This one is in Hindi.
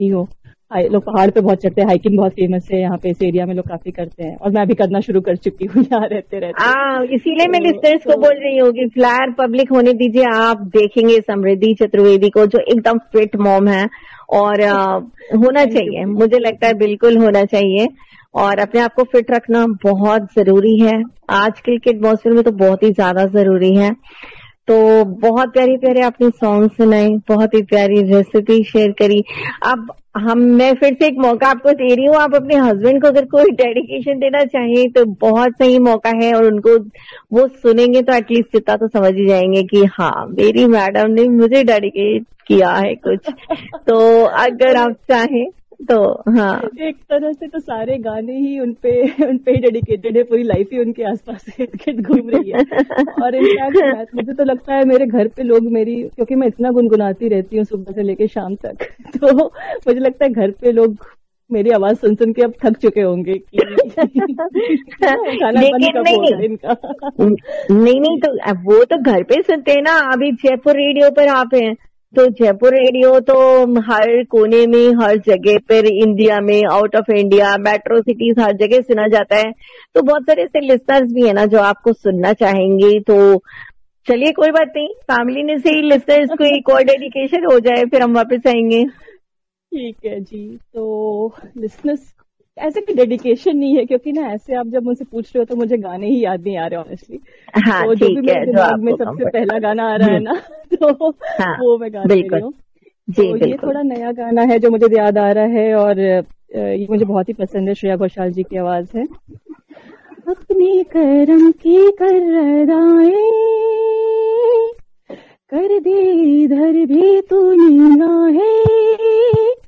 करती हूँ। लोग पहाड़ पे बहुत चढ़ते हैं, हाइकिंग बहुत फेमस है यहाँ पे, इस एरिया में लोग काफी करते हैं, और मैं भी करना शुरू कर चुकी हूँ यहाँ रहते रहते। इसीलिए मैं लिस्टर्स को बोल रही हूँ कि फ्लायर पब्लिक होने दीजिए, आप देखेंगे समृद्धि चतुर्वेदी को जो एकदम फिट मॉम है, और होना चाहिए, मुझे लगता है बिल्कुल होना चाहिए, और अपने आप को फिट रखना बहुत जरूरी है आजकल के एटमॉस्फेयर में, तो बहुत ही ज्यादा जरूरी है। तो बहुत प्यारे प्यारे आपने सॉन्ग सुनाए, बहुत ही प्यारी रेसिपी शेयर करी। अब मैं फिर से एक मौका आपको दे रही हूँ, आप अपने हस्बैंड को अगर कोई डेडिकेशन देना चाहें तो बहुत सही मौका है, और उनको वो सुनेंगे तो एटलीस्ट इतना तो समझ ही जाएंगे कि हाँ मेरी मैडम ने मुझे डेडिकेट किया है कुछ। तो अगर आप चाहें तो। हाँ, एक तरह से तो सारे गाने ही उनपे ही डेडिकेटेड है, पूरी लाइफ ही उनके आसपास घूम रही है। और इनफैक्ट मुझे तो लगता है मेरे घर पे लोग क्योंकि मैं इतना गुनगुनाती रहती हूँ सुबह से लेके शाम तक, तो मुझे लगता है घर पे लोग मेरी आवाज सुन के अब थक चुके होंगे कि लेकिन नहीं, तो वो तो घर पे सुनते हैं ना। अभी जयपुर रेडियो पर आप हैं, तो जयपुर रेडियो तो हर कोने में, हर जगह पर, इंडिया में, out of India, metro cities, हर जगह सुना जाता है। तो बहुत सारे ऐसे लिसनर्स भी है ना जो आपको सुनना चाहेंगे। तो चलिए कोई बात नहीं, फैमिली ने से ही लिसनर्स को एक और डेडिकेशन हो जाए, फिर हम वापस आएंगे। ठीक है जी। तो लिसनर्स ऐसे कोई डेडिकेशन नहीं है, क्योंकि ना ऐसे आप जब मुझसे पूछ रहे हो तो मुझे गाने ही याद नहीं आ रहे ऑनेस्टली। हाँ, तो जो भी मेरे दिमाग में सबसे पहला गाना आ रहा है ना, तो वो मैं गा रही हूँ। तो ये थोड़ा नया गाना है जो मुझे याद आ रहा है, और ये मुझे बहुत ही पसंद है, श्रेया घोषाल जी की आवाज है। अपने करम की कर्रदाएं कर दे इधर भी तू निगाहें,